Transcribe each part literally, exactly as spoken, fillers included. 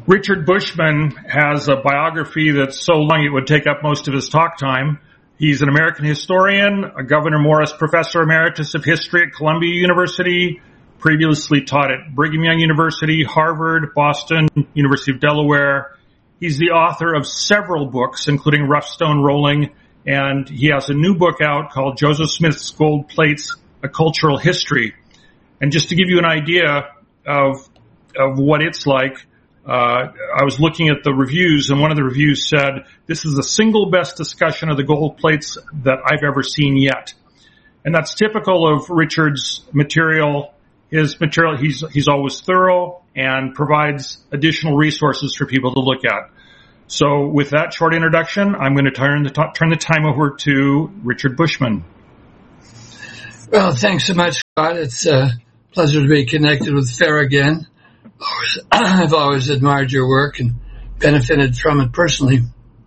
Richard Bushman has a biography that's so long it would take up most of his talk time. He's an American historian, a Gouverneur Morris Professor Emeritus of History at Columbia University, previously taught at Brigham Young University, Harvard, Boston, University of Delaware. He's the author of several books, including Rough Stone Rolling, and he has a new book out called Joseph Smith's Gold Plates, A Cultural History. And just to give you an idea of of what it's like, Uh, I was looking at the reviews, and one of the reviews said, this is the single best discussion of the gold plates that I've ever seen yet. And that's typical of Richard's material. His material, he's, he's always thorough and provides additional resources for people to look at. So with that short introduction, I'm going to turn the, t- turn the time over to Richard Bushman. Well, thanks so much, Scott. It's a pleasure to be connected with FAIR again. I've always admired your work and benefited from it personally.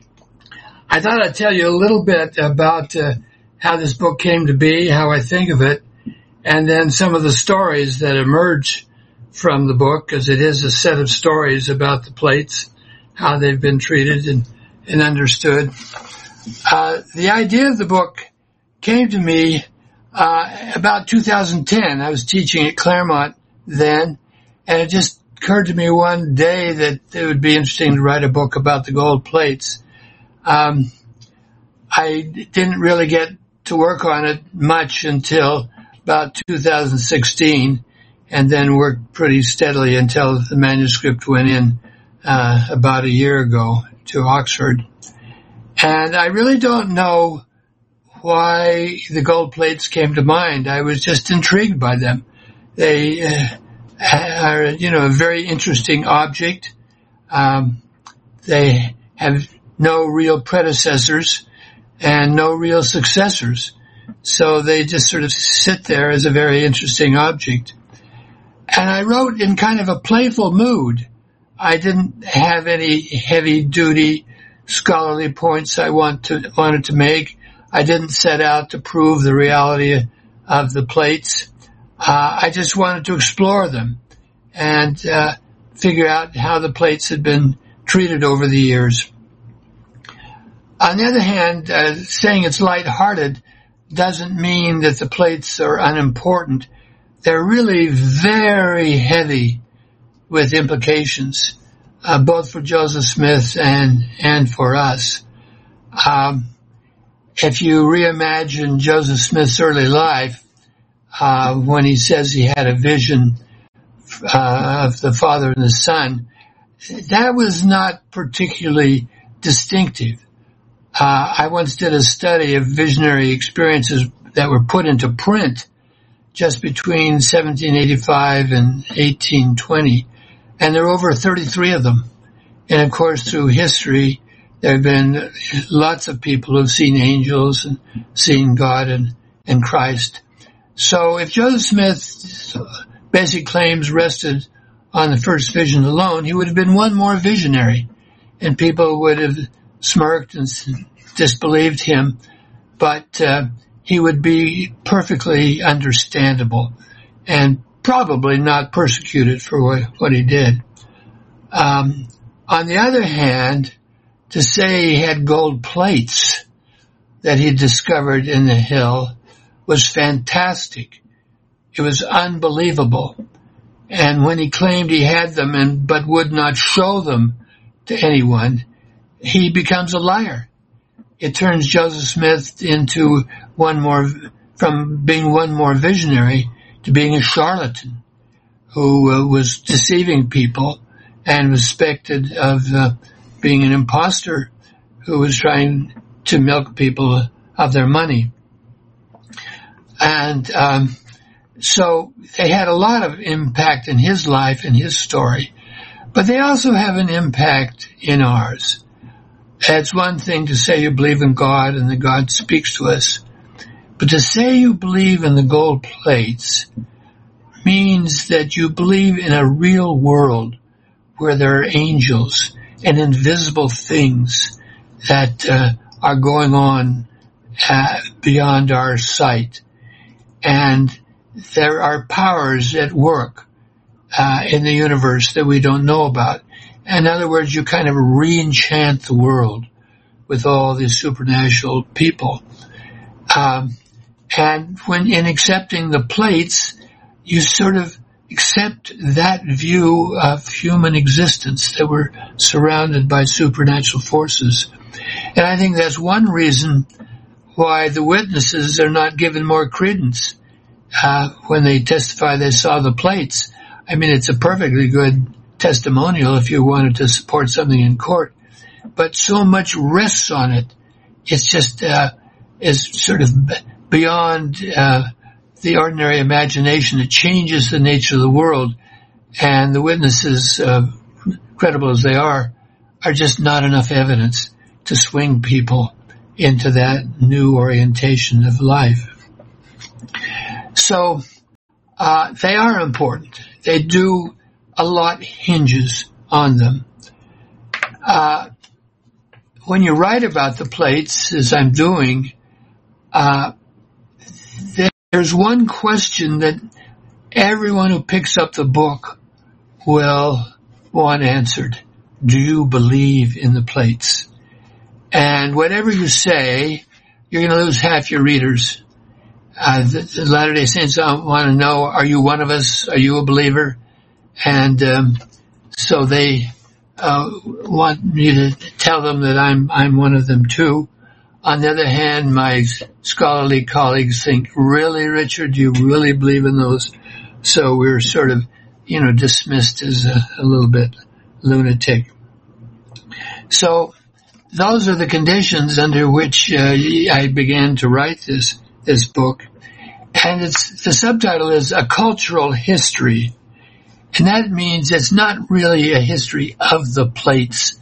I thought I'd tell you a little bit about uh, how this book came to be, how I think of it, and then some of the stories that emerge from the book, because it is a set of stories about the plates, how they've been treated and, and understood. Uh, the idea of the book came to me uh, about two thousand ten. I was teaching at Claremont then, and it just occurred to me one day that it would be interesting to write a book about the gold plates. Um, I didn't really get to work on it much until about two thousand sixteen, and then worked pretty steadily until the manuscript went in uh, about a year ago to Oxford. And I really don't know why the gold plates came to mind. I was just intrigued by them. They uh, are, you know, a very interesting object. Um, they have no real predecessors and no real successors. So they just sort of sit there as a very interesting object. And I wrote in kind of a playful mood. I didn't have any heavy duty scholarly points I want to, wanted to make. I didn't set out to prove the reality of the plates. Uh, I just wanted to explore them and uh, figure out how the plates had been treated over the years. On the other hand, uh, saying it's lighthearted doesn't mean that the plates are unimportant. They're really very heavy with implications, uh, both for Joseph Smith and and for us. Um, if you reimagine Joseph Smith's early life, uh, when he says he had a vision uh, of the Father and the Son, that was not particularly distinctive. Uh, I once did a study of visionary experiences that were put into print just between seventeen eighty-five and eighteen twenty, and there are over thirty-three of them. And of course, through history, there have been lots of people who have seen angels and seen God and, and Christ. So if Joseph Smith's basic claims rested on the first vision alone, he would have been one more visionary, and people would have smirked and disbelieved him, but uh, he would be perfectly understandable and probably not persecuted for what, what he did. Um, on the other hand, to say he had gold plates that he discovered in the hill was fantastic. It was unbelievable. And when he claimed he had them and but would not show them to anyone, he becomes a liar. It turns Joseph Smith into one more, from being one more visionary to being a charlatan who uh, was deceiving people and was suspected of uh, being an imposter who was trying to milk people of their money. And um, so they had a lot of impact in his life and his story, but they also have an impact in ours. It's one thing to say you believe in God and that God speaks to us, but to say you believe in the gold plates means that you believe in a real world where there are angels and invisible things that uh, are going on uh, beyond our sight. And there are powers at work uh, in the universe that we don't know about. In other words, you kind of re-enchant the world with all these supernatural people. Um, and when in accepting the plates, you sort of accept that view of human existence, that we're surrounded by supernatural forces. And I think that's one reason why the witnesses are not given more credence uh, when they testify they saw the plates. I mean, it's a perfectly good testimonial if you wanted to support something in court, but so much rests on it. It's just uh, is sort of beyond uh, the ordinary imagination. It changes the nature of the world, and the witnesses, uh, credible as they are, are just not enough evidence to swing people into that new orientation of life. So uh, they are important. They do, a lot hinges on them. Uh, when you write about the plates, as I'm doing, uh, there's one question that everyone who picks up the book will want answered. Do you believe in the plates? And whatever you say, you're going to lose half your readers. Uh, the, the Latter-day Saints want to know, are you one of us? Are you a believer? And um, so they uh, want me to tell them that I'm I'm one of them too. On the other hand, my scholarly colleagues think, really, Richard, do you really believe in those? So we're sort of, you know, dismissed as a, a little bit lunatic. So those are the conditions under which uh, I began to write this this book. And it's the subtitle is A Cultural History. And that means it's not really a history of the plates,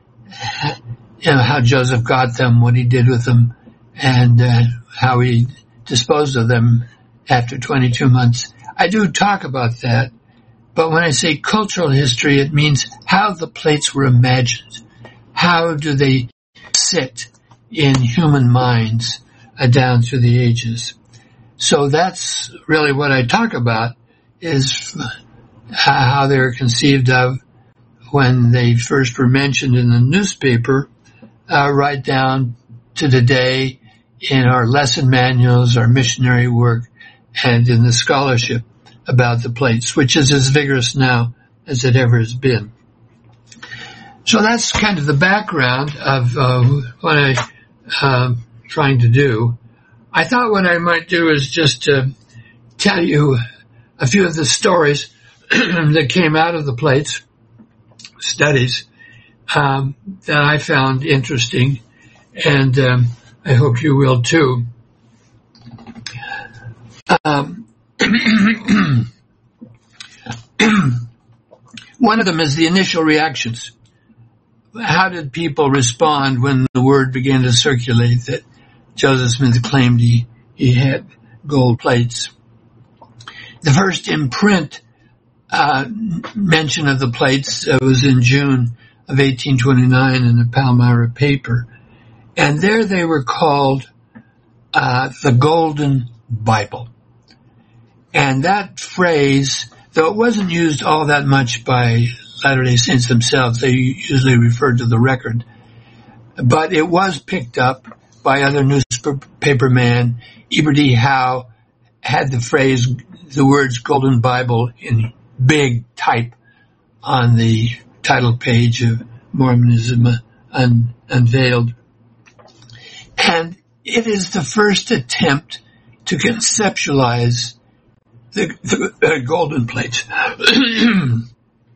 you know, how Joseph got them, what he did with them, and uh, how he disposed of them after twenty-two months. I do talk about that, but when I say cultural history, it means how the plates were imagined. How do they sit in human minds uh, down through the ages? So that's really what I talk about, is how they were conceived of when they first were mentioned in the newspaper, uh, right down to today in our lesson manuals, our missionary work, and in the scholarship about the plates, which is as vigorous now as it ever has been. So that's kind of the background of uh, what I'm uh, trying to do. I thought what I might do is just uh, tell you a few of the stories that came out of the plates studies um, that I found interesting, and um, I hope you will too. Um, one of them is the initial reactions. How did people respond when the word began to circulate that Joseph Smith claimed he, he had gold plates? The first imprint uh, mention of the plates uh, was in June of eighteen twenty-nine in the Palmyra paper. And there they were called uh, the Golden Bible. And that phrase, though it wasn't used all that much by Latter-day Saints themselves, they usually referred to the record, but it was picked up by other newspapermen. Eber D. Howe had the phrase, the words Golden Bible in big type on the title page of Mormonism Un- Unveiled. And it is the first attempt to conceptualize the, the uh, golden plates. um,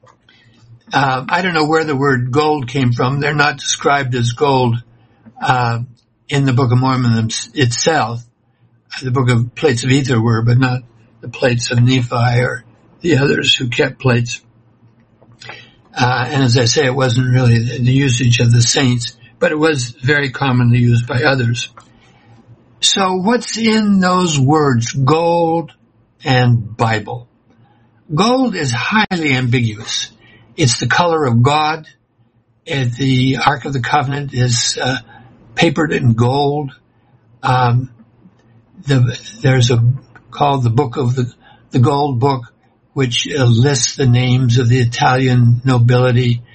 I don't know where the word gold came from. They're not described as gold uh, in the Book of Mormon itself. The Book of Plates of Ether were, but not the plates of Nephi or the others who kept plates. Uh, and as I say, it wasn't really the, the usage of the saints, but it was very commonly used by others. So what's in those words, gold and Bible? Gold is highly ambiguous. It's the color of God. And the Ark of the Covenant is uh, papered in gold. Um, the, there's a called the Book of the, the Gold Book, which uh, lists the names of the Italian nobility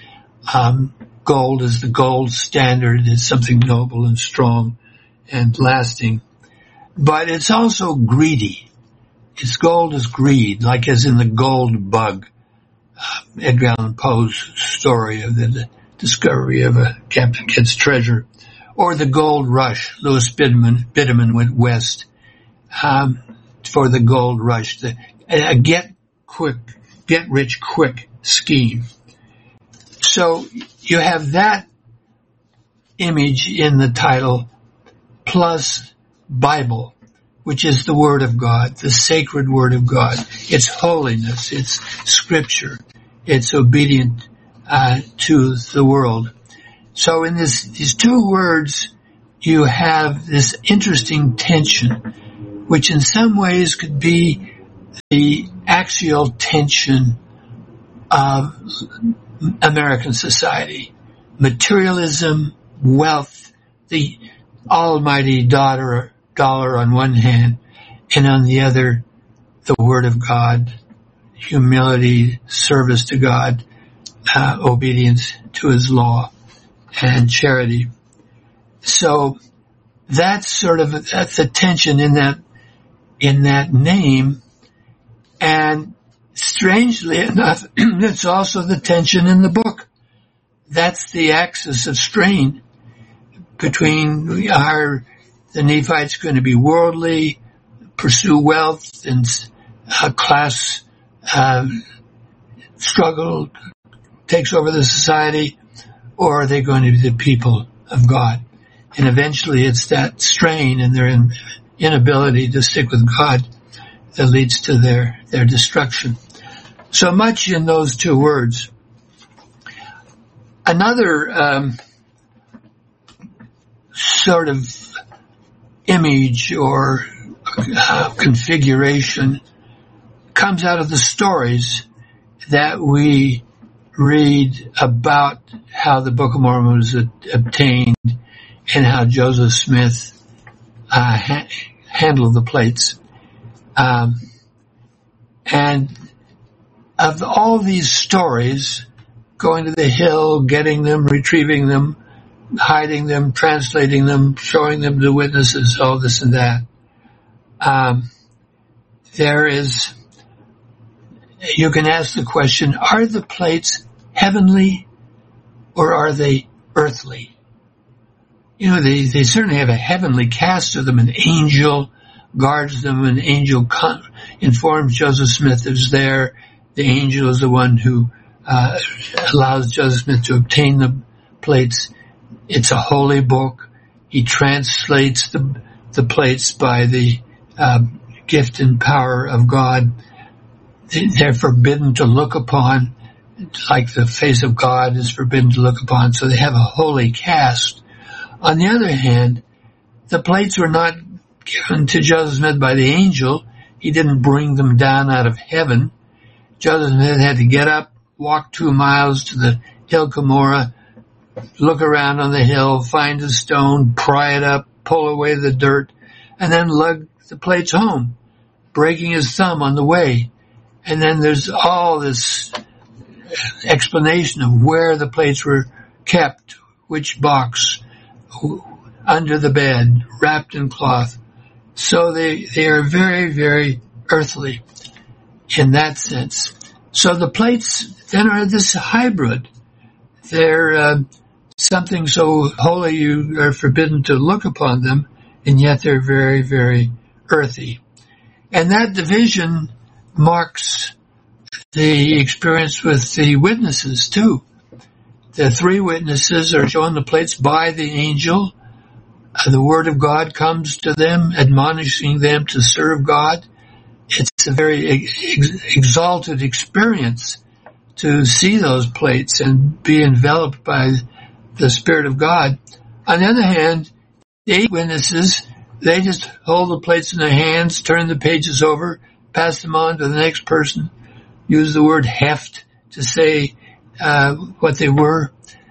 Um, gold is the gold standard. It's something noble and strong and lasting. But it's also greedy. Its gold is greed, like as in the gold bug, uh, Edgar Allan Poe's story of the, the discovery of a Captain Kidd's treasure, or the gold rush. Louis Biderman, Biderman went west um, for the gold rush, the, a get quick, get rich quick scheme. So you have that image in the title, plus Bible, which is the Word of God, the sacred Word of God. It's holiness, it's scripture, it's obedient uh, to the world. So in this, these two words, you have this interesting tension, which in some ways could be the axial tension of American society. Materialism, wealth, the almighty dollar, dollar on one hand, and on the other, the Word of God, humility, service to God, uh, obedience to His law, and charity. So that's sort of that's the tension in that in that name, and strangely enough, it's also the tension in the book. That's the axis of strain between our the Nephites going to be worldly, pursue wealth, and uh, class uh, struggle takes over the society, or are they going to be the people of God? And eventually it's that strain and their in, inability to stick with God that leads to their, their destruction. So much in those two words. Another um, sort of image or uh, configuration comes out of the stories that we read about how the Book of Mormon was obtained and how Joseph Smith uh, ha- handled the plates. Um, and of all these stories, going to the hill, getting them, retrieving them, hiding them, translating them, showing them to witnesses, all this and that, um, there is, you can ask the question, are the plates heavenly or are they earthly? You know, they, they certainly have a heavenly cast to them. An angel guards them. An angel con- informs Joseph Smith is there. The angel is the one who uh, allows Joseph Smith to obtain the plates. It's a holy book. He translates the the plates by the uh, gift and power of God. They're forbidden to look upon, like the face of God is forbidden to look upon. So they have a holy cast. On the other hand, the plates were not given to Joseph Smith by the angel. He didn't bring them down out of heaven. Joseph Smith had to get up, walk two miles to the hill Cumorah, look around on the hill, find a stone, pry it up, pull away the dirt, and then lug the plates home, breaking his thumb on the way. And then there's all this explanation of where the plates were kept, which box, under the bed, wrapped in cloth. So they, they are very, very earthly in that sense. So the plates then are this hybrid. They're uh, something so holy you are forbidden to look upon them, and yet they're very, very earthy. And that division marks the experience with the witnesses too. The three witnesses are shown the plates by the angel. Uh, the word of God comes to them, admonishing them to serve God. It's a very ex- exalted experience to see those plates and be enveloped by the Spirit of God. On the other hand, the eight witnesses, they just hold the plates in their hands, turn the pages over, pass them on to the next person, use the word heft to say uh, what they were.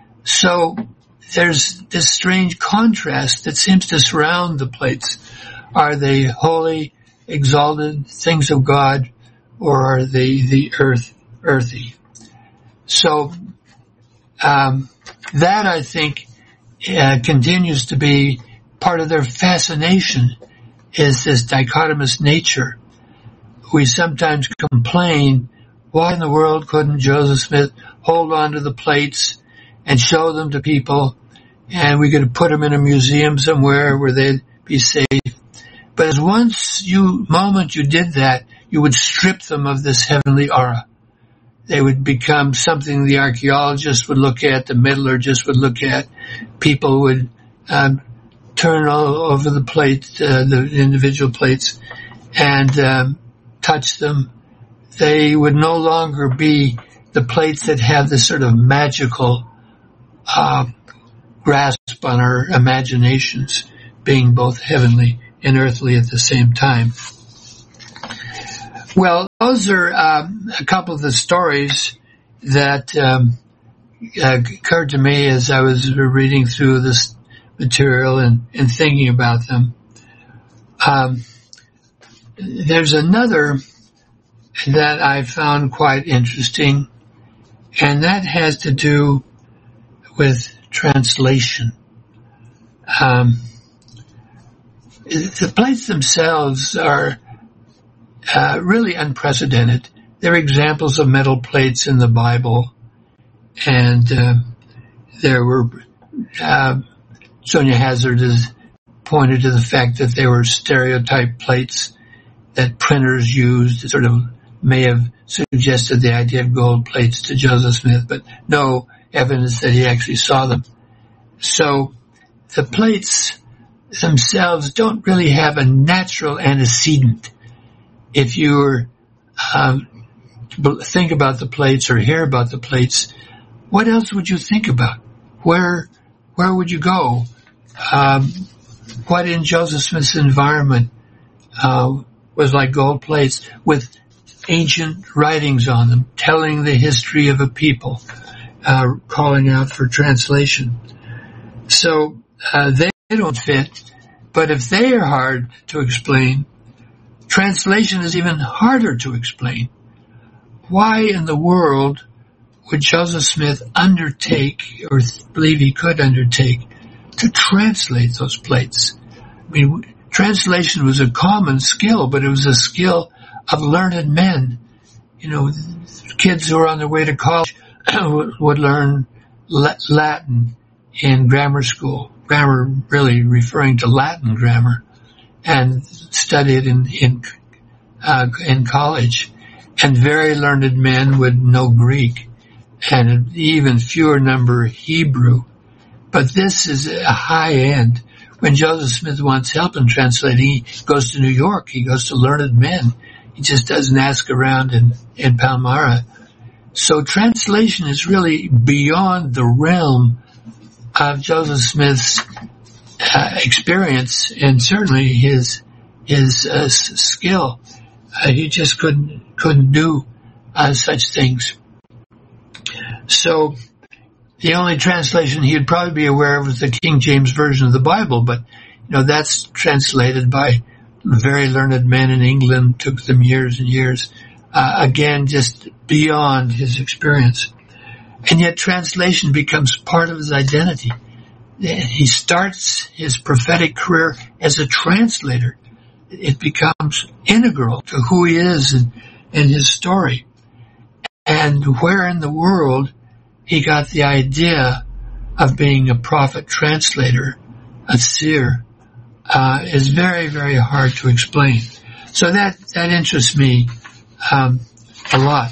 So there's this strange contrast that seems to surround the plates. Are they holy, exalted things of God, or are they the earth, earthy? So um, that I think uh, continues to be part of their fascination, is this dichotomous nature. We sometimes complain, why in the world couldn't Joseph Smith hold on to the plates and show them to people, and we could put them in a museum somewhere where they'd be safe. But as once you, moment you did that, you would strip them of this heavenly aura. They would become something the archaeologists would look at, the metallurgists would look at. People would um, turn all over the plate, uh, the individual plates, and um, touch them. They would no longer be the plates that have this sort of magical uh, grasp on our imaginations, being both heavenly and earthly at the same time. Well, those are um, a couple of the stories that um, uh, occurred to me as I was reading through this material and, and thinking about them. Um, there's another that I found quite interesting, and that has to do with translation. Um, the plates themselves are uh, really unprecedented. They're examples of metal plates in the Bible, and uh, there were uh, Sonia Hazard has pointed to the fact that they were stereotype plates that printers used, sort of may have suggested the idea of gold plates to Joseph Smith, but no evidence that he actually saw them. So the plates themselves don't really have a natural antecedent. If you um, think about the plates or hear about the plates, what else would you think about? Where where would you go? Um, what in Joseph Smith's environment uh, was like gold plates with ancient writings on them, telling the history of a people, uh, calling out for translation. So uh, they don't fit, but if they are hard to explain, translation is even harder to explain. Why in the world would Joseph Smith undertake, or believe he could undertake, to translate those plates? I mean, translation was a common skill, but it was a skill of learned men. You know, kids who were on their way to college would learn Latin in grammar school, grammar really referring to Latin grammar, and study it in in, uh, in college. And very learned men would know Greek, and even fewer number Hebrew. But this is a high end. When Joseph Smith wants help in translating, he goes to New York. He goes to learned men. He just doesn't ask around in, in Palmyra. So translation is really beyond the realm of Joseph Smith's uh, experience, and certainly his his uh, skill. Uh, he just couldn't couldn't do uh, such things. So the only translation he'd probably be aware of was the King James Version of the Bible, but you know that's translated by very learned men in England. Took them years and years. Uh, again, just beyond his experience. And yet translation becomes part of his identity. He starts his prophetic career as a translator. It becomes integral to who he is and, and his story. And where in the world he got the idea of being a prophet translator, a seer, uh, is very, very hard to explain. So that, that interests me um, a lot.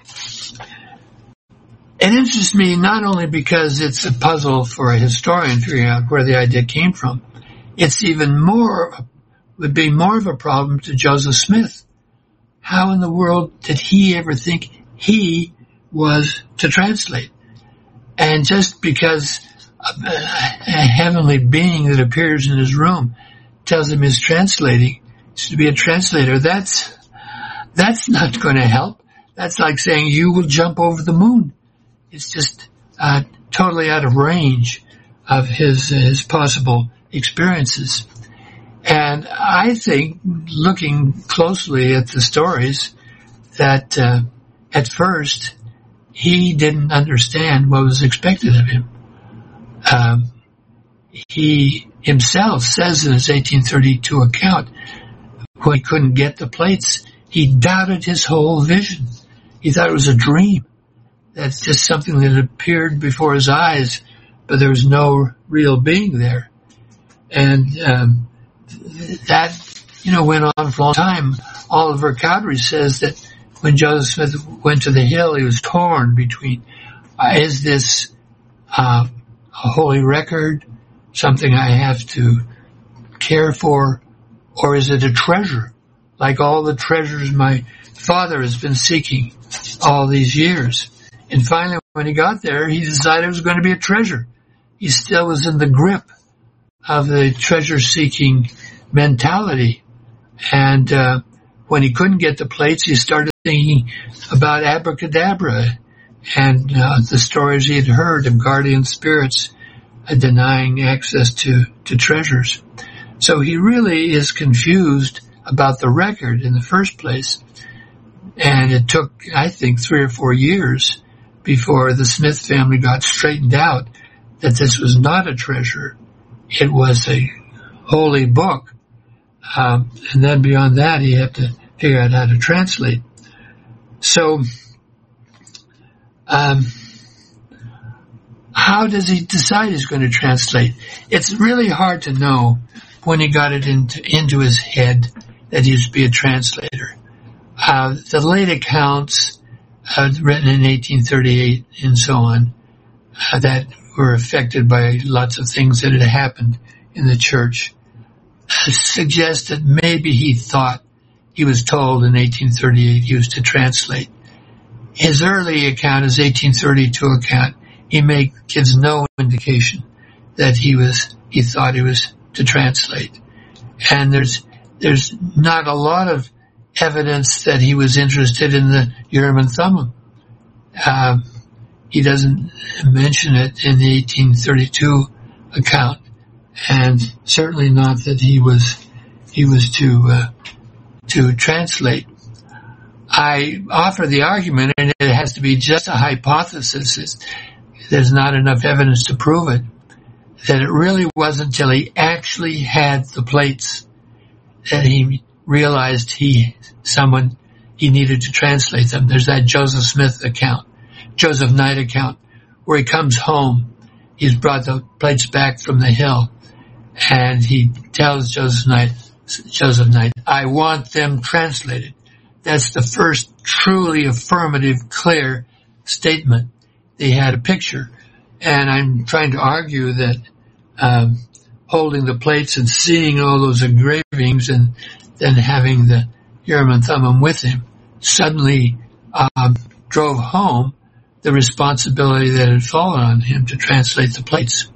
It interests me not only because it's a puzzle for a historian figuring out where the idea came from, it's even more, would be more of a problem to Joseph Smith. How in the world did he ever think he was to translate? And just because a, a heavenly being that appears in his room tells him he's translating, he's to be a translator, that's, that's not going to help. That's like saying you will jump over the moon. It's just uh, totally out of range of his his possible experiences. And I think, looking closely at the stories, that uh, at first he didn't understand what was expected of him. Um, he himself says in his eighteen thirty-two account, when he couldn't get the plates, he doubted his whole vision. He thought it was a dream. That's just something that appeared before his eyes, but there was no real being there. And um, that, you know, went on for a long time. Oliver Cowdery says that when Joseph Smith went to the hill, he was torn between, uh, is this uh, a holy record, something I have to care for, or is it a treasure, like all the treasures my father has been seeking all these years? And finally, when he got there, he decided it was going to be a treasure. He still was in the grip of the treasure-seeking mentality. And uh, when he couldn't get the plates, he started thinking about abracadabra and uh, the stories he had heard of guardian spirits uh, denying access to, to treasures. So he really is confused about the record in the first place. And it took, I think, three or four years before the Smith family got straightened out that this was not a treasure. It was a holy book. Um, and then beyond that, he had to figure out how to translate. So, um, how does he decide he's going to translate? It's really hard to know when he got it into, into his head that he used to be a translator. Uh, the late accounts, uh, written in eighteen thirty-eight and so on, uh, that were affected by lots of things that had happened in the church, uh, suggest that maybe he thought he was told in eighteen thirty-eight he was to translate. His early account, his eighteen thirty-two account, he make, gives no indication that he was, he thought he was to translate. And there's, there's not a lot of evidence that he was interested in the Urim and Thummim. Uh, he doesn't mention it in the eighteen thirty-two account, and certainly not that he was, he was to, uh, to translate. I offer the argument, and it has to be just a hypothesis. It's, there's not enough evidence to prove it, that it really wasn't until he actually had the plates that he realized he, someone, he needed to translate them. There's that Joseph Smith account, Joseph Knight account, where he comes home. He's brought the plates back from the hill, and he tells Joseph Knight, Joseph Knight, I want them translated. That's the first truly affirmative, clear statement. They had a picture. And I'm trying to argue that um, holding the plates and seeing all those engravings and then having the Urim and Thummim with him suddenly um, drove home the responsibility that had fallen on him to translate the plates.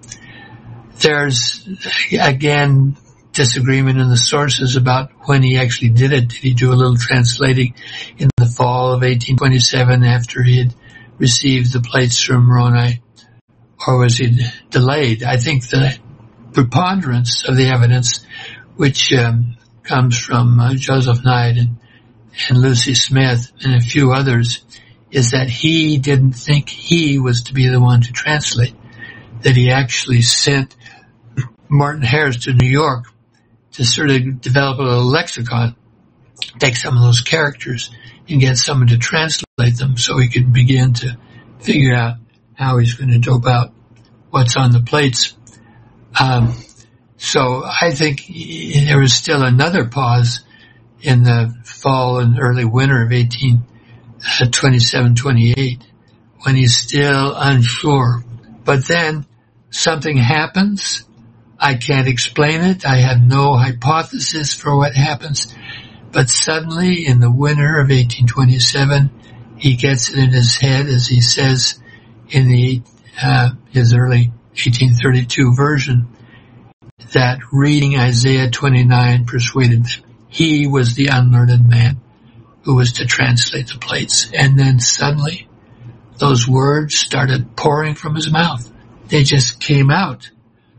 There's, again, disagreement in the sources about when he actually did it. Did he do a little translating in the fall of eighteen twenty-seven after he had received the plates from Moroni, or was he delayed? I think the preponderance of the evidence, which um, comes from uh, Joseph Knight and, and Lucy Smith and a few others, is that he didn't think he was to be the one to translate, that he actually sent Martin Harris to New York to sort of develop a little lexicon, take some of those characters and get someone to translate them so he could begin to figure out how he's going to do about what's on the plates. Um, so I think there was still another pause in the fall and early winter of eighteen twenty-seven twenty-eight when he's still unsure. But then something happens. I can't explain it. I have no hypothesis for what happens. But suddenly, in the winter of eighteen twenty-seven, he gets it in his head, as he says in the uh, his early eighteen thirty-two version, that reading Isaiah twenty-nine persuaded them he was the unlearned man who was to translate the plates. And then suddenly, those words started pouring from his mouth. They just came out.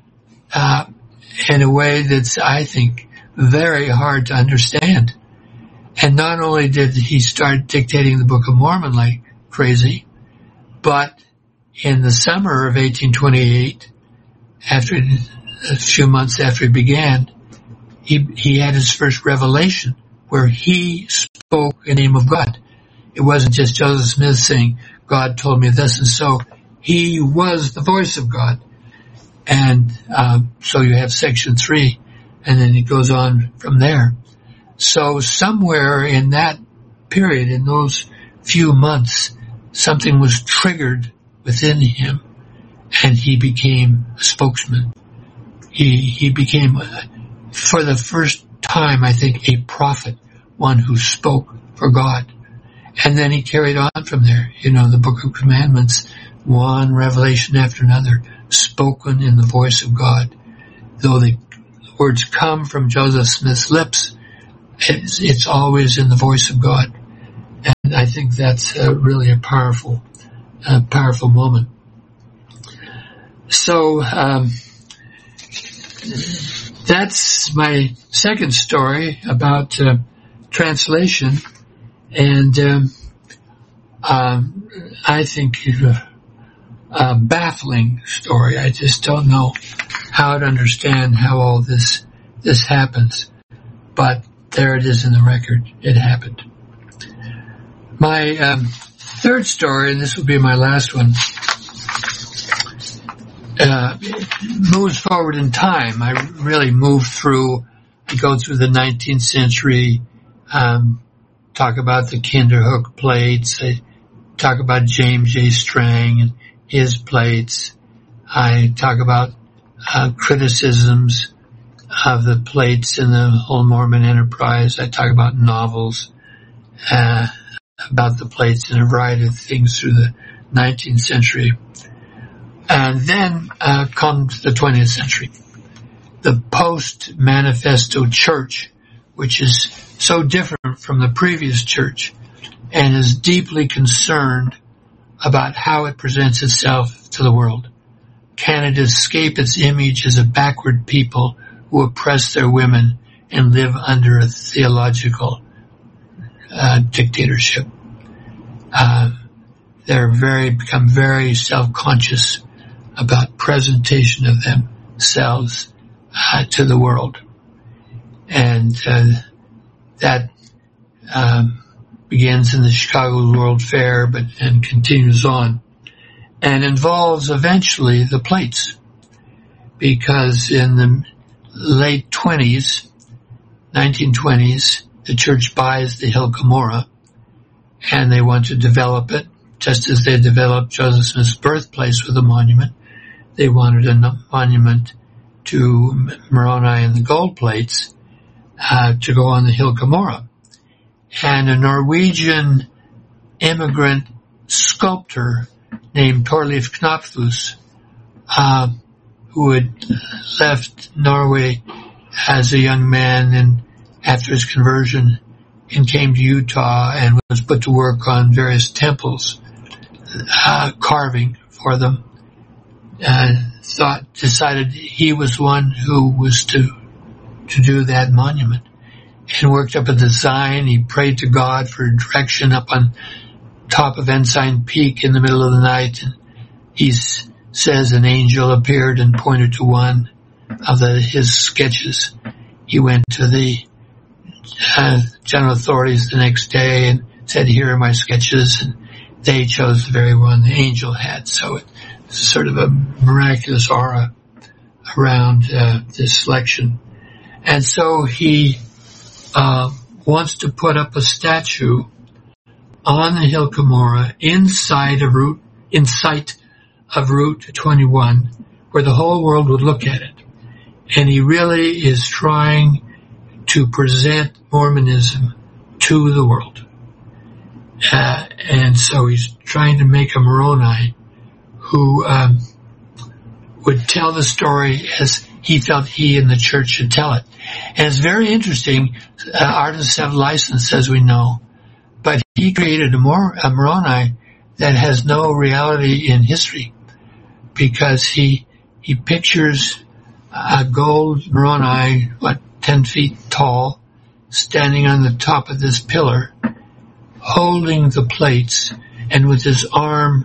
Uh, in a way that's, I think, very hard to understand. And not only did he start dictating the Book of Mormon like crazy, But in the summer of eighteen twenty-eight, after a few months after he began, he he had his first revelation where he spoke in the name of God. It wasn't just Joseph Smith saying, God told me this and so. He was the voice of God. And um, so you have section three, and then it goes on from there. So somewhere in that period, in those few months, something was triggered within him, and he became a spokesman. He he became, uh, for the first time, I think, a prophet, one who spoke for God. And then he carried on from there. You know, the Book of Commandments, one revelation after another, spoken in the voice of God. Though the words come from Joseph Smith's lips, it's, it's always in the voice of God. And I think that's uh, really a powerful, uh, powerful moment. So, um, that's my second story about uh, translation. And um, um, I think uh, a baffling story. I just don't know how to understand how all this this happens. But there it is in the record. It happened. My um, third story, and this will be my last one, uh, moves forward in time. I really move through, I go through the nineteenth century, um, talk about the Kinderhook plates. I talk about James J. Strang and his plates. I talk about uh, criticisms of the plates in the whole Mormon enterprise. I talk about novels, uh, about the plates and a variety of things through the nineteenth century. And then uh, comes the twentieth century. The post-manifesto church, which is so different from the previous church and is deeply concerned about how it presents itself to the world. Can it escape its image as a backward people who oppress their women and live under a theological uh, dictatorship? Uh, they're very, become very self-conscious about presentation of themselves uh, to the world. And uh, that um, begins in the Chicago World Fair, but and continues on, and involves eventually the plates, because in the late twenties, nineteen twenties, the church buys the Hill Cumorah, and they want to develop it, just as they developed Joseph Smith's birthplace with a monument. They wanted a monument to Moroni and the gold plates uh, to go on the Hill Cumorah. And a Norwegian immigrant sculptor named Torleif Knopfus, uh, who had left Norway as a young man and after his conversion and came to Utah and was put to work on various temples, uh, carving for them, uh, thought, decided he was one who was to, to do that monument, and worked up a design. He prayed to God for direction up on top of Ensign Peak in the middle of the night, and he says an angel appeared and pointed to one of the, his sketches. He went to the uh, general authorities the next day and said, here are my sketches, and they chose the very one the angel had. So it was sort of a miraculous aura around uh, this selection. And so he uh, wants to put up a statue on the Hill Cumorah inside of Route, in sight of Route twenty-one, where the whole world would look at it. And he really is trying to present Mormonism to the world. Uh, and so he's trying to make a Moroni who um, would tell the story as he felt he and the church should tell it. And it's very interesting. Uh, artists have license, as we know, but he created a, Mor- a Moroni that has no reality in history, because he he pictures a gold Moroni, what, ten feet tall, standing on the top of this pillar, holding the plates, and with his arm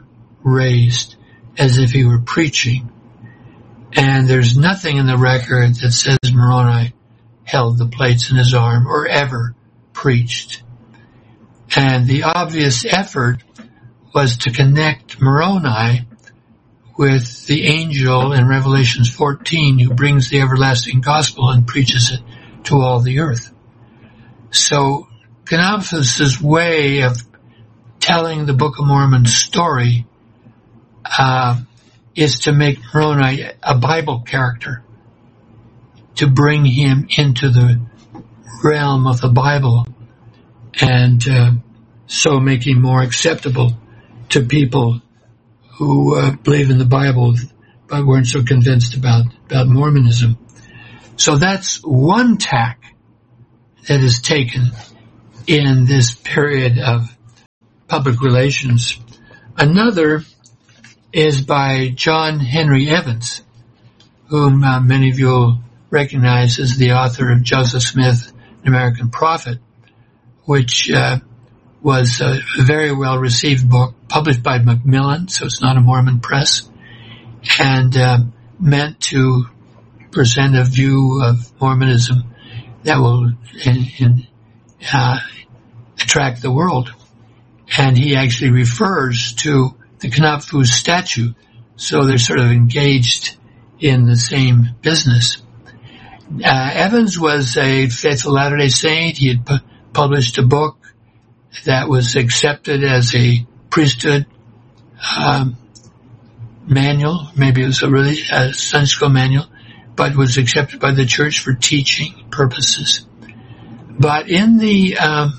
raised as if he were preaching. And there's nothing in the record that says Moroni held the plates in his arm or ever preached. And the obvious effort was to connect Moroni with the angel in Revelation fourteen who brings the everlasting gospel and preaches it to all the earth. So Knopfus's way of telling the Book of Mormon story uh, is to make Moroni a Bible character, to bring him into the realm of the Bible, and uh, so make him more acceptable to people who uh, believe in the Bible but weren't so convinced about, about Mormonism. So that's one tack that is taken in this period of public relations. Another is by John Henry Evans, whom uh, many of you will recognize as the author of Joseph Smith, an American Prophet, which uh, was a very well-received book, published by Macmillan, so it's not a Mormon press, and uh, meant to present a view of Mormonism that will in, in, uh, attract the world. And he actually refers to the Knopfus statue, so they're sort of engaged in the same business. Uh, Evans was a faithful Latter-day Saint. He had pu- published a book that was accepted as a priesthood um, manual. Maybe it was a really a Sunday school manual, but was accepted by the church for teaching purposes. But in the um,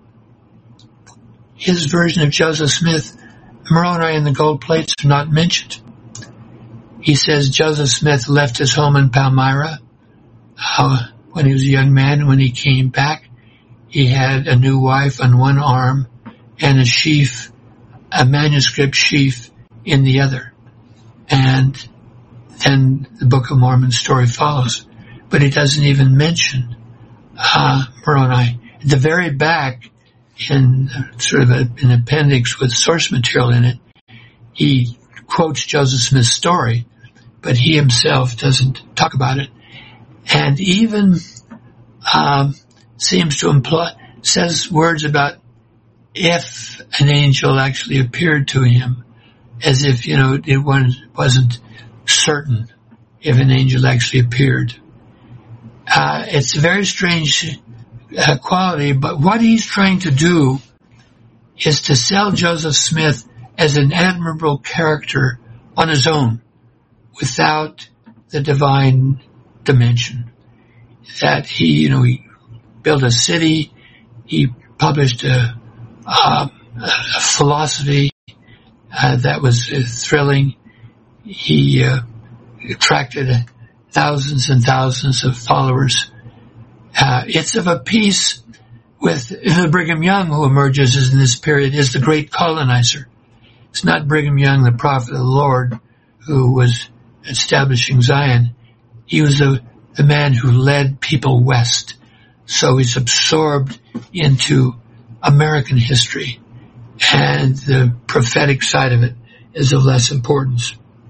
his version of Joseph Smith, Moroni and the gold plates are not mentioned. He says Joseph Smith left his home in Palmyra uh, when he was a young man, and when he came back, he had a new wife on one arm and a sheaf, a manuscript sheaf in the other. And then the Book of Mormon story follows. But he doesn't even mention uh, Moroni. At the very back, in sort of a, an appendix with source material in it, he quotes Joseph Smith's story, but he himself doesn't talk about it. And even um, seems to imply, says words about if an angel actually appeared to him, as if, you know, it wasn't certain if an angel actually appeared. Uh, it's a very strange uh, quality, but what he's trying to do is to sell Joseph Smith as an admirable character on his own, without the divine dimension. That he, you know, he built a city, he published a, a, a philosophy uh, that was uh, thrilling. He uh, attracted thousands and thousands of followers. Uh, it's of a piece with uh, Brigham Young, who emerges in this period as the great colonizer. It's not Brigham Young, the prophet of the Lord, who was establishing Zion. He was the, the man who led people west. So he's absorbed into American history, and the prophetic side of it is of less importance.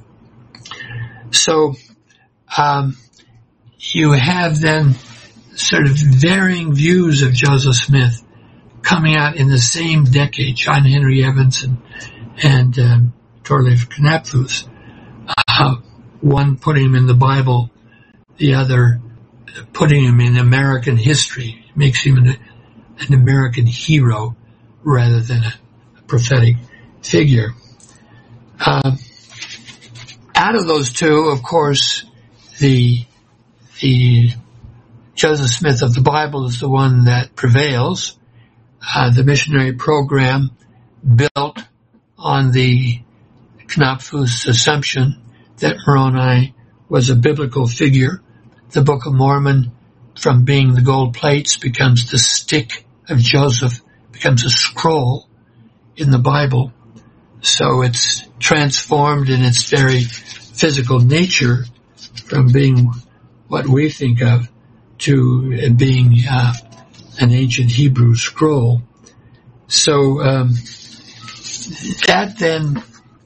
So um, you have then sort of varying views of Joseph Smith coming out in the same decade, John Henry Evans and, and um, Thorleif Knapfus, uh, one putting him in the Bible, the other putting him in American history, makes him an, an American hero rather than a, a prophetic figure. Uh, out of those two, of course, the the Joseph Smith of the Bible is the one that prevails. Uh, the missionary program built on the Knopfus assumption that Moroni was a biblical figure. The Book of Mormon, from being the gold plates, becomes the stick of Joseph, becomes a scroll in the Bible. So it's transformed in its very physical nature from being what we think of to being uh, an ancient Hebrew scroll. So um, that then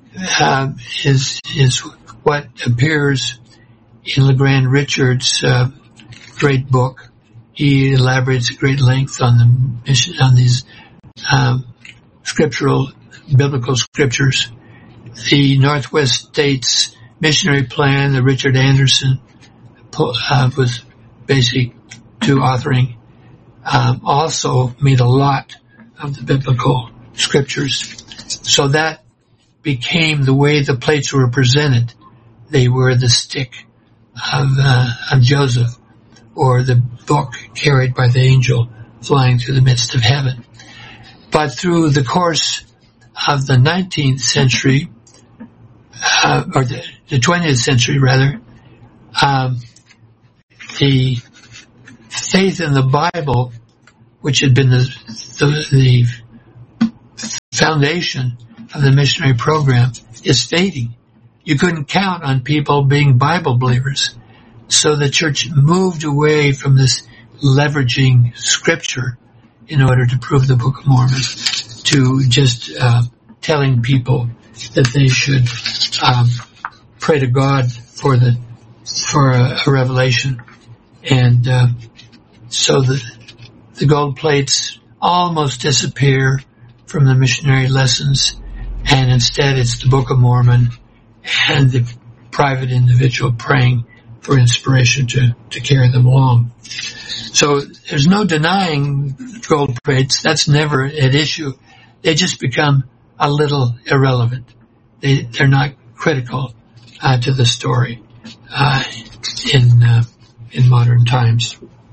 uh, is is what appears in LeGrand Richards' uh, great book. He elaborates at great length on the mission, on these um, scriptural, biblical scriptures. The Northwest States Missionary Plan that Richard Anderson uh, was basic to authoring um, also made a lot of the biblical scriptures. So that became the way the plates were presented. They were the stick of, uh, of Joseph, or the book carried by the angel flying through the midst of heaven. But through the course of the nineteenth century, uh, or the, the twentieth century rather, um, the faith in the Bible, which had been the, the, the foundation of the missionary program, is fading. You couldn't count on people being Bible believers. So the church moved away from this leveraging scripture in order to prove the Book of Mormon to just uh, telling people that they should um, pray to God for the for a, a revelation. And uh, so the the gold plates almost disappear from the missionary lessons, and instead it's the Book of Mormon and the private individual praying for inspiration to, to carry them along. So there's no denying gold plates. That's never at issue. They just become a little irrelevant. They, they're not critical uh, to the story uh, in uh, in modern times.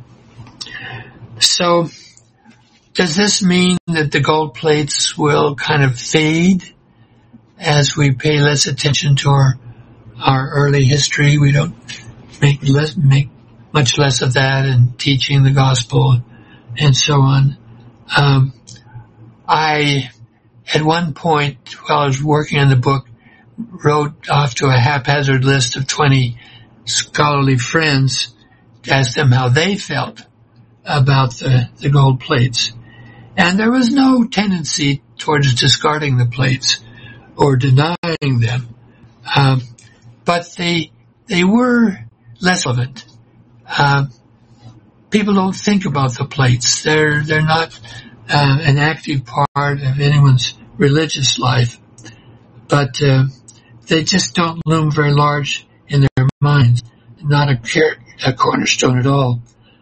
So does this mean that the gold plates will kind of fade as we pay less attention to our our early history? We don't make less, make much less of that and teaching the gospel and so on. Um, I, at one point, while I was working on the book, wrote off to a haphazard list of twenty scholarly friends to ask them how they felt about the, the gold plates. And there was no tendency towards discarding the plates or denying them. Um, but they, they were less relevant. Uh, people don't think about the plates. They're, they're not uh, an active part of anyone's religious life, but uh, they just don't loom very large in their minds. Not a, car- a cornerstone at all.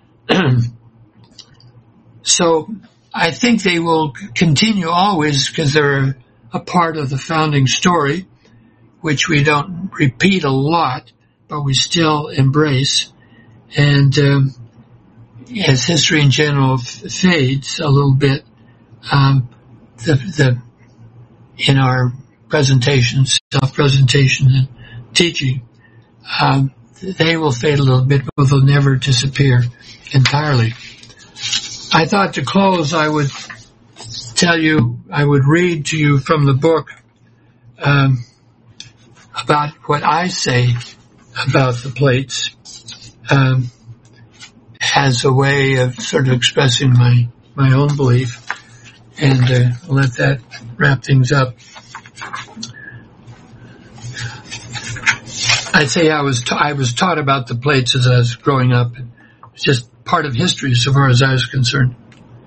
So I think they will continue always because they're a part of the founding story, which we don't repeat a lot, but we still embrace. And um, as history in general f- fades a little bit, um, the, the in our presentations, self-presentation and teaching, um, they will fade a little bit, but they'll never disappear entirely. I thought to close, I would tell you, I would read to you from the book um, about what I say about the plates um, as a way of sort of expressing my, my own belief, and uh, I'll let that wrap things up. I'd say I was ta- I was taught about the plates as I was growing up. It's just part of history so far as I was concerned.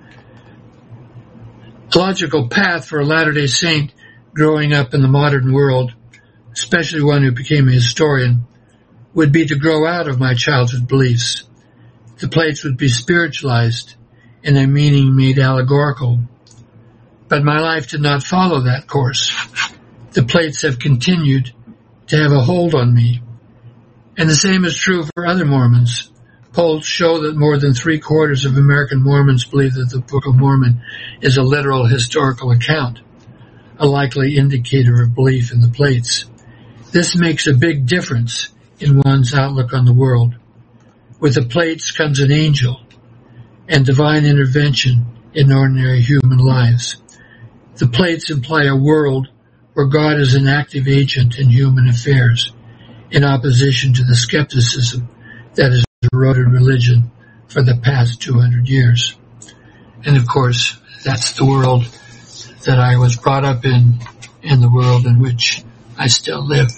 A logical path for a Latter-day Saint growing up in the modern world, especially one who became a historian, would be to grow out of my childhood beliefs. The plates would be spiritualized and their meaning made allegorical. But my life did not follow that course. The plates have continued to have a hold on me. And the same is true for other Mormons. Polls show that more than three quarters of American Mormons believe that the Book of Mormon is a literal historical account, a likely indicator of belief in the plates. This makes a big difference in one's outlook on the world. With the plates comes an angel and divine intervention in ordinary human lives. The plates imply a world where God is an active agent in human affairs, in opposition to the skepticism that has eroded religion for the past two hundred years. And of course, that's the world that I was brought up in, and the world in which I still live.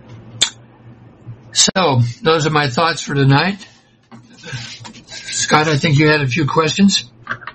So, those are my thoughts for tonight. Scott, I think you had a few questions.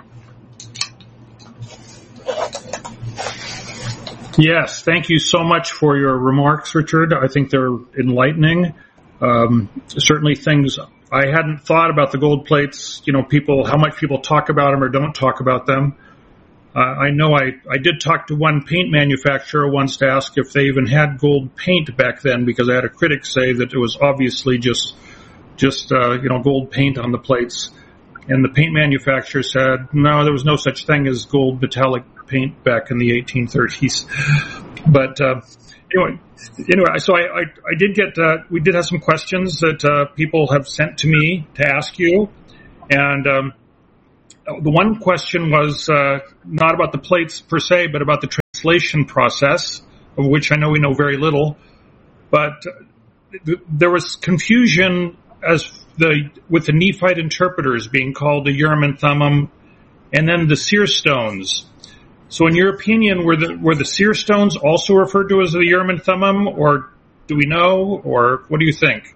Yes, thank you so much for your remarks, Richard. I think they're enlightening. Um, certainly things I hadn't thought about the gold plates, you know, people, how much people talk about them or don't talk about them. Uh, I know I, I did talk to one paint manufacturer once to ask if they even had gold paint back then, because I had a critic say that it was obviously just, just, uh, you know, gold paint on the plates. And the paint manufacturer said, no, there was no such thing as gold metallic paint back in the eighteen thirties. But, uh, anyway, anyway, so I, I, I did get, uh, we did have some questions that, uh, people have sent to me to ask you. And, um, the one question was, uh, not about the plates per se, but about the translation process, of which I know we know very little. But th- there was confusion as the, with the Nephite interpreters being called the Urim and Thummim, and then the seer stones. So in your opinion, were the, were the seer stones also referred to as the Urim and Thummim, or do we know, or what do you think?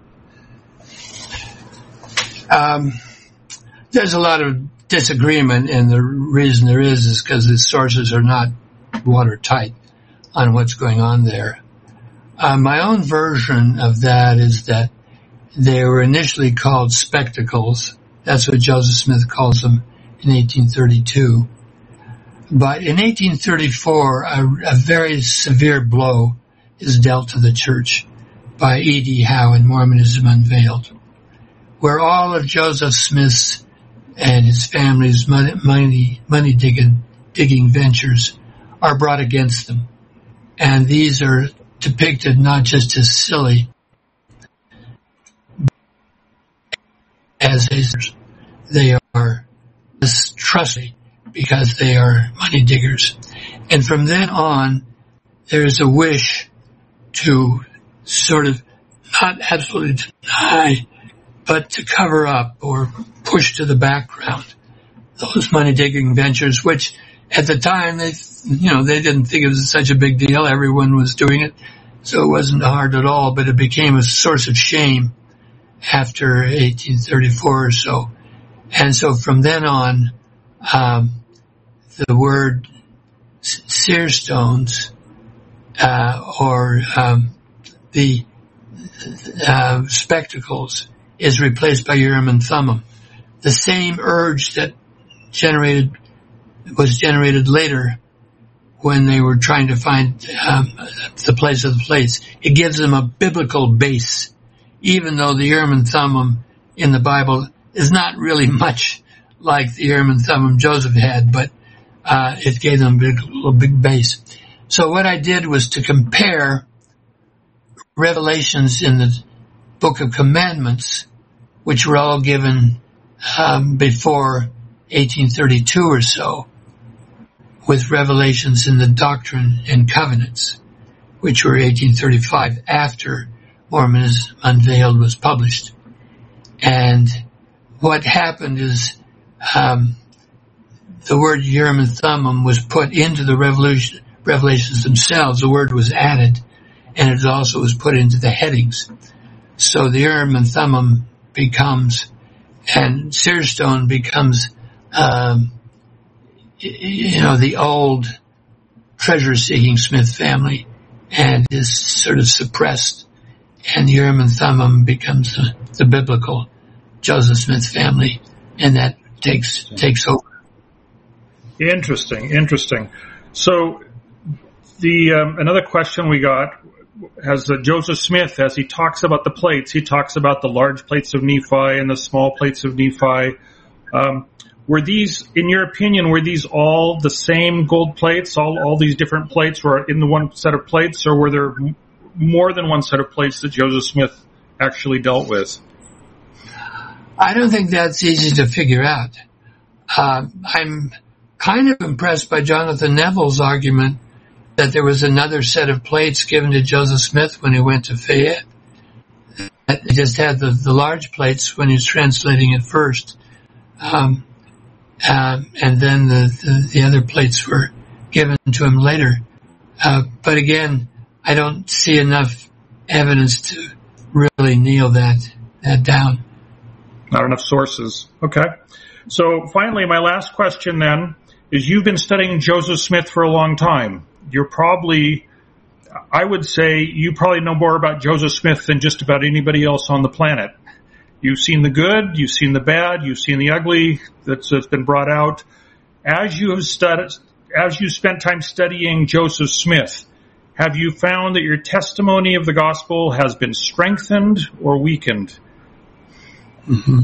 Um, there's a lot of disagreement, and the reason there is is because the sources are not watertight on what's going on there. Uh, my own version of that is that they were initially called spectacles. That's what Joseph Smith calls them in eighteen thirty-two. But in eighteen thirty-four, a, a very severe blow is dealt to the church by E D Howe in Mormonism Unveiled, where all of Joseph Smith's and his family's money, money, money digging, digging ventures are brought against them. And these are depicted not just as silly, as they are mistrustworthy because they are money diggers. And from then on, there is a wish to sort of not absolutely deny, but to cover up or push to the background those money-digging ventures, which at the time, they, you know, they didn't think it was such a big deal. Everyone was doing it, so it wasn't hard at all, but it became a source of shame after eighteen thirty-four or so. And so from then on, um, the word seer stones, uh, or, um, the, uh, spectacles is replaced by Urim and Thummim. The same urge that generated, was generated later when they were trying to find, um, the place of the plates. It gives them a biblical base, even though the Urim and Thummim in the Bible is not really much like the Urim and Thummim Joseph had, but uh, it gave them a big, a big base. So what I did was to compare revelations in the Book of Commandments, which were all given um, before eighteen thirty-two or so, with revelations in the Doctrine and Covenants, which were eighteen thirty-five, after Mormonism Unveiled was published. And what happened is um, the word Urim and Thummim was put into the revolution, revelations themselves. The word was added, and it also was put into the headings. So the Urim and Thummim becomes, and seer stone becomes, um, you know, the old treasure-seeking Smith family, and is sort of suppressed. And the Urim and Thummim becomes the, the biblical Joseph Smith family, and that takes takes over. Interesting, interesting. So the um, another question we got has uh, Joseph Smith, as he talks about the plates, he talks about the large plates of Nephi and the small plates of Nephi. Um, were these, in your opinion, were these all the same gold plates? All all these different plates were in the one set of plates, or were there more than one set of plates that Joseph Smith actually dealt with? I don't think that's easy to figure out. Uh, I'm kind of impressed by Jonathan Neville's argument that there was another set of plates given to Joseph Smith when he went to Fayette. He just had the, the large plates when he was translating it first. Um, uh, and then the, the, the other plates were given to him later. Uh, but again, I don't see enough evidence to really nail that, that down. Not enough sources. Okay. So finally, my last question then is, you've been studying Joseph Smith for a long time. You're probably, I would say, you probably know more about Joseph Smith than just about anybody else on the planet. You've seen the good, you've seen the bad, you've seen the ugly that's, that's been brought out. As you have studied, as you spent time studying Joseph Smith, have you found that your testimony of the gospel has been strengthened or weakened? Mm-hmm.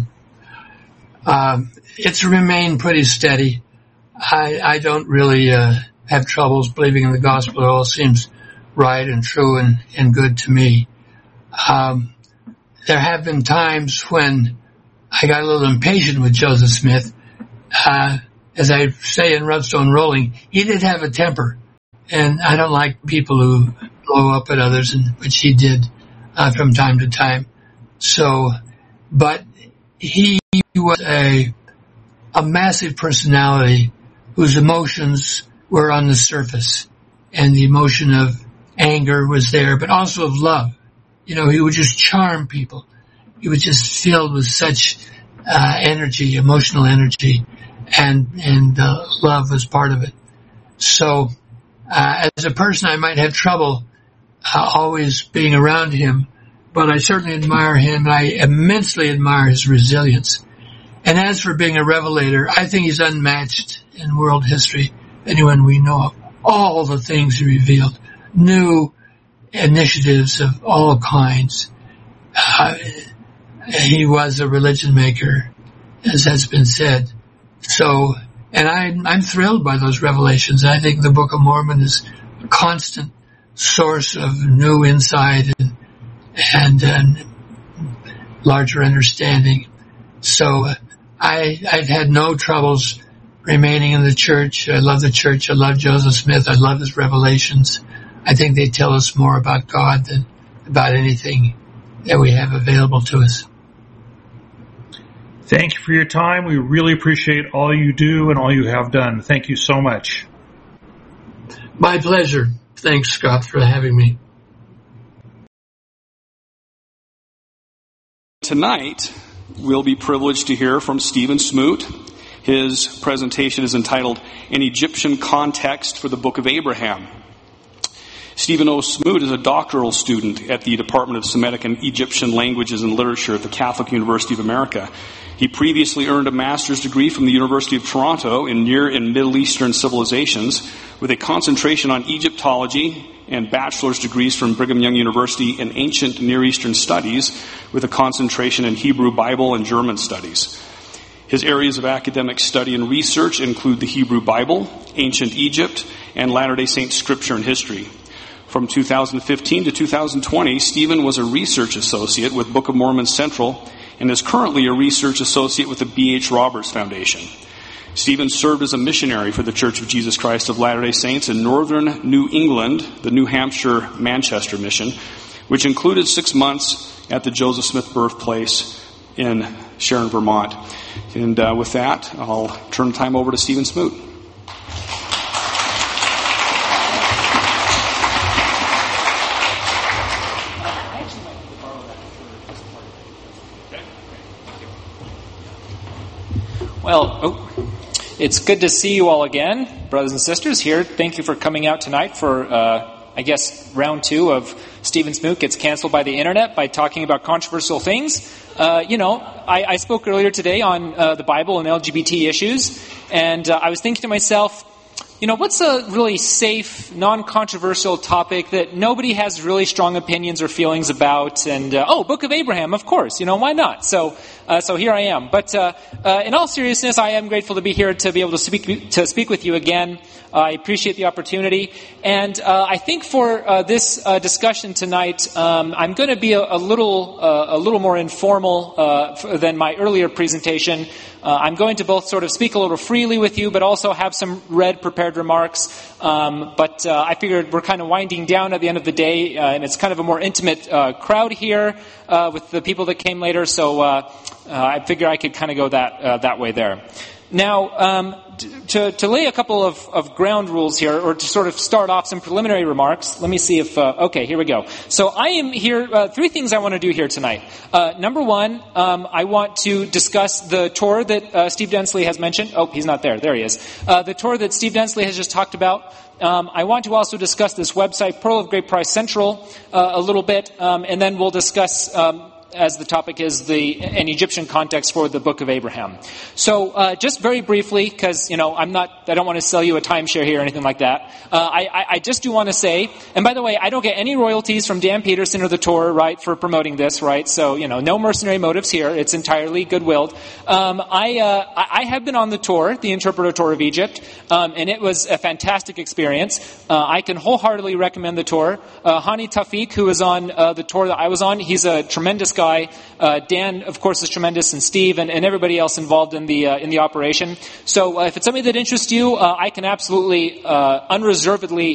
Um, it's remained pretty steady. I, I don't really uh, have troubles believing in the gospel. It all seems right and true and, and good to me. Um, there have been times when I got a little impatient with Joseph Smith. Uh, as I say in Rubstone Rolling, he did have a temper, and I don't like people who blow up at others, and, which he did uh, from time to time. So, but he was a a massive personality whose emotions were on the surface, and the emotion of anger was there, but also of love. You know, he would just charm people. He was just filled with such uh, energy, emotional energy, and and uh, love was part of it. So, uh, as a person, I might have trouble uh, always being around him, but I certainly admire him, and I immensely admire his resilience. And as for being a revelator, I think he's unmatched in world history, anyone we know of. All the things he revealed, new initiatives of all kinds. Uh, he was a religion maker, as has been said. So, and I, I'm thrilled by those revelations. I think the Book of Mormon is a constant source of new insight and, and, and larger understanding. So, uh, I, I've had no troubles remaining in the church. I love the church. I love Joseph Smith. I love his revelations. I think they tell us more about God than about anything that we have available to us. Thank you for your time. We really appreciate all you do and all you have done. Thank you so much. My pleasure. Thanks, Scott, for having me. Tonight, we'll be privileged to hear from Stephen Smoot. His presentation is entitled An Egyptian Context for the Book of Abraham. Stephen O. Smoot is a doctoral student at the Department of Semitic and Egyptian Languages and Literature at the Catholic University of America. He previously earned a master's degree from the University of Toronto in Near and Middle Eastern Civilizations with a concentration on Egyptology, and bachelor's degrees from Brigham Young University in Ancient Near Eastern Studies with a concentration in Hebrew Bible and German Studies. His areas of academic study and research include the Hebrew Bible, Ancient Egypt, and Latter-day Saint Scripture and History. From two thousand fifteen to two thousand twenty, Stephen was a research associate with Book of Mormon Central and is currently a research associate with the B H Roberts Foundation. Stephen served as a missionary for the Church of Jesus Christ of Latter-day Saints in northern New England, the New Hampshire Manchester mission, which included six months at the Joseph Smith birthplace in Sharon, Vermont. And uh, with that, I'll turn the time over to Stephen Smoot. Well, oh, it's good to see you all again, brothers and sisters here. Thank you for coming out tonight for, uh, I guess, round two of Stephen Smoot Gets Canceled by the Internet by talking about controversial things. Uh, you know, I, I spoke earlier today on uh, the Bible and L G B T issues, and uh, I was thinking to myself, you know, what's a really safe, non-controversial topic that nobody has really strong opinions or feelings about? And, uh, oh, Book of Abraham, of course. You know, why not? So, uh, so here I am. But, uh, uh, in all seriousness, I am grateful to be here to be able to speak, to speak with you again. Uh, I appreciate the opportunity. And, uh, I think for, uh, this, uh, discussion tonight, um, I'm going to be a, a little, uh, a little more informal, uh, than my earlier presentation. Uh, I'm going to both sort of speak a little freely with you, but also have some read prepared remarks. Um, but uh, I figured we're kind of winding down at the end of the day, uh, and it's kind of a more intimate uh, crowd here uh, with the people that came later. So uh, uh, I figure I could kind of go that uh, that way there. Now, um, to, to lay a couple of, of ground rules here, or to sort of start off some preliminary remarks, let me see if, uh, okay, here we go. So I am here, uh, three things I want to do here tonight. Uh, number one, um, I want to discuss the tour that uh, Steve Densley has mentioned. Oh, he's not there. There he is. Uh, the tour that Steve Densley has just talked about. Um, I want to also discuss this website, Pearl of Great Price Central, uh, a little bit, um, and then we'll discuss um, as the topic is the an Egyptian context for the Book of Abraham. So, uh, just very briefly, because you know I'm not, I don't want to sell you a timeshare here or anything like that. Uh, I, I just do want to say, and by the way, I don't get any royalties from Dan Peterson or the tour, right, for promoting this, right? So, you know, no mercenary motives here. It's entirely goodwill. Um, I uh, I have been on the tour, the Interpreter Tour of Egypt, um, and it was a fantastic experience. Uh, I can wholeheartedly recommend the tour. Uh, Hani Tawfiq, who was on uh, the tour that I was on, he's a tremendous guy. Uh, Dan, of course, is tremendous, and Steve, and, and everybody else involved in the uh, in the operation. So, uh, if it's something that interests you, uh, I can absolutely, uh, unreservedly